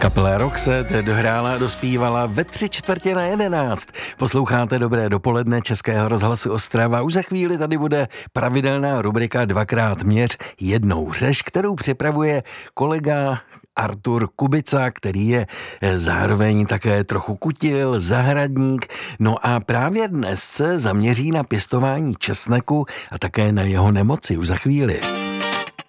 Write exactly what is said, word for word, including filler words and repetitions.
Kapela Roxette dohrála a dospívala ve tři čtvrtě na jedenáct. Posloucháte Dobré dopoledne Českého rozhlasu Ostrava. Už za chvíli tady bude pravidelná rubrika Dvakrát měř, jednou řeš, kterou připravuje kolega Artur Kubica, který je zároveň také trochu kutil, zahradník. No a právě dnes se zaměří na pěstování česneku a také na jeho nemoci. Už za chvíli.